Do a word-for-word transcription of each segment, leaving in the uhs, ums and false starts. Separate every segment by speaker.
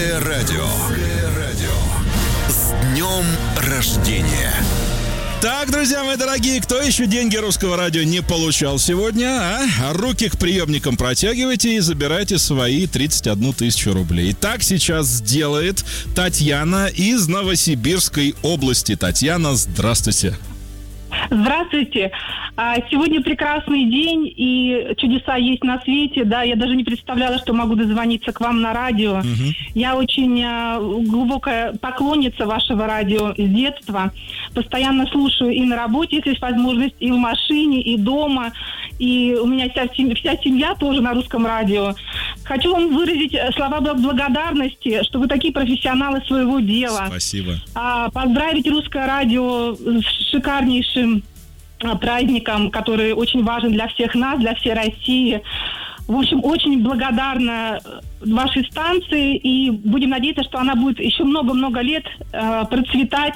Speaker 1: Радио. Радио. С днем рождения.
Speaker 2: Так, друзья мои дорогие, кто еще деньги Русского радио не получал сегодня, а? Руки к приемникам протягивайте и забирайте свои тридцать одну тысячу рублей. Так сейчас сделает Татьяна из Новосибирской области. Татьяна, здравствуйте.
Speaker 3: Здравствуйте. Сегодня прекрасный день, и чудеса есть на свете. Да, я даже не представляла, что могу дозвониться к вам на радио. Угу. Я очень глубокая поклонница вашего радио с детства. Постоянно слушаю и на работе, если есть возможность, и в машине, и дома. И у меня вся, вся семья тоже на Русском радио. Хочу вам выразить слова благодарности, что вы такие профессионалы своего дела.
Speaker 2: Спасибо.
Speaker 3: Поздравить Русское радио с шикарнейшим праздником, который очень важен для всех нас, для всей России. В общем, очень благодарна вашей станции, и будем надеяться, что она будет еще много-много лет э, процветать.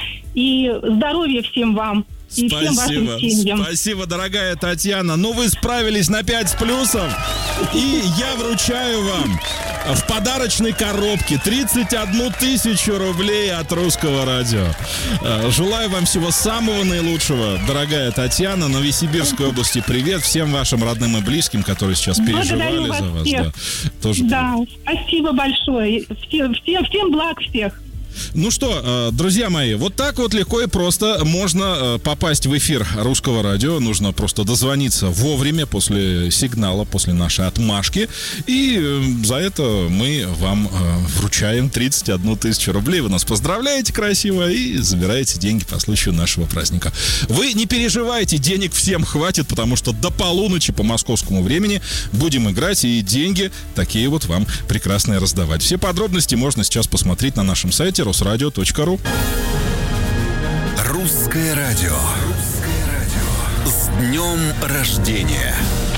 Speaker 3: И здоровья всем вам. И
Speaker 2: спасибо,
Speaker 3: всем вашим семьям.
Speaker 2: Спасибо, дорогая Татьяна. Ну, вы справились на пять с плюсом. И я вручаю вам в подарочной коробке тридцать одну тысячу рублей от Русского радио. Желаю вам всего самого наилучшего, дорогая Татьяна. Новосибирской области привет всем вашим родным и близким, которые сейчас переживали за вас.
Speaker 3: Да,
Speaker 2: тоже
Speaker 3: да, спасибо большое. Всем, всем, всем благ всех.
Speaker 2: Ну что, друзья мои, вот так вот легко и просто можно попасть в эфир Русского радио. Нужно просто дозвониться вовремя после сигнала, после нашей отмашки. И за это мы вам вручаем тридцать одну тысячу рублей. Вы нас поздравляете красиво и забираете деньги по случаю нашего праздника. Вы не переживайте, денег всем хватит, потому что до полуночи по московскому времени будем играть и деньги такие вот вам прекрасные раздавать. Все подробности можно сейчас посмотреть на нашем сайте русрадио точка ру.
Speaker 1: Русское радио. Русское радио. С днем рождения.